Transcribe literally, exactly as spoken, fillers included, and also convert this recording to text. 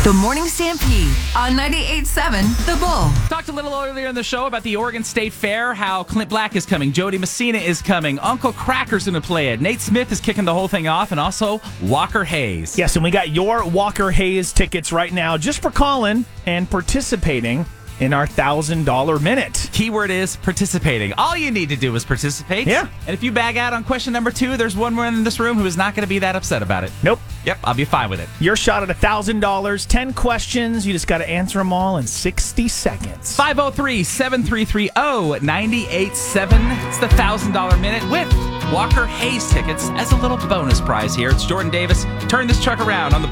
The Morning Stampede on ninety-eight point seven The Bull. Talked a little earlier in the show about the Oregon State Fair, how Clint Black is coming, Jody Messina is coming, Uncle Cracker's going to play it, Nate Smith is kicking the whole thing off, and also Walker Hayes. Yes, and we got your Walker Hayes tickets right now just for calling and participating in our one thousand dollars minute. Keyword is participating. All you need to do is participate. Yeah. And if you bag out on question number two, there's one more in this room who is not going to be that upset about it. Nope. Yep, I'll be fine with it. Your shot at one thousand dollars, ten questions. You just got to answer them all in sixty seconds. five oh three, seven three three, oh nine eight seven. It's the one thousand dollars minute with Walker Hayes tickets as a little bonus prize here. It's Jordan Davis. Turn this truck around on the